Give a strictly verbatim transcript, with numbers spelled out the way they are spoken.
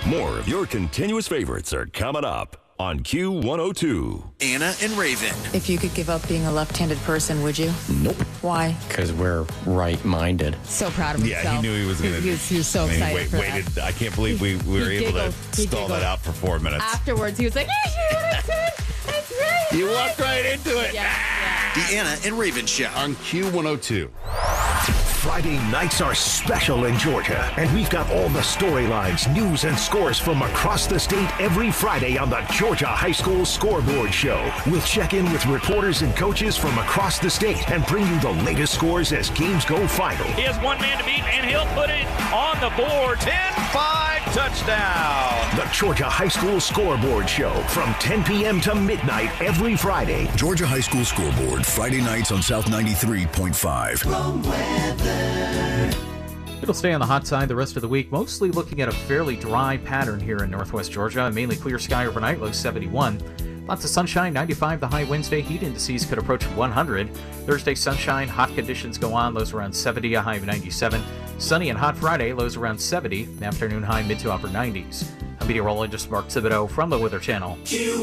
More of your continuous favorites are coming up on Q one oh two. Anna and Raven. If you could give up being a left-handed person, would you? Nope. Why? Because we're right-minded. So proud of himself. Yeah, he knew he was going to. He, was- he was so I mean, excited wait, for waited. that. I can't believe we, we were He able giggled. to He stall giggled. that out for four minutes. Afterwards, he was like, "Hey, you know what I said? That's right." You walked right into it. Yeah, yeah. The Anna and Raven Show. On Q one oh two. Friday nights are special in Georgia, and we've got all the storylines, news, and scores from across the state every Friday on the Georgia High School Scoreboard Show. We'll check in with reporters and coaches from across the state and bring you the latest scores as games go final. He has one man to beat, and he'll put it on the board. ten five touchdown. The Georgia High School Scoreboard Show from ten p.m. to midnight every Friday. Georgia High School Scoreboard, Friday nights on South ninety-three point five. It'll stay on the hot side the rest of the week, mostly looking at a fairly dry pattern here in northwest Georgia. Mainly clear sky overnight, low seventy-one. Lots of sunshine, ninety-five the high Wednesday. Heat indices could approach one hundred. Thursday, sunshine, hot conditions go on, lows around seventy, a high of ninety-seven. Sunny and hot Friday, lows around seventy. Afternoon high, mid to upper nineties. I'm meteorologist Mark Thibodeau from the Weather Channel. Q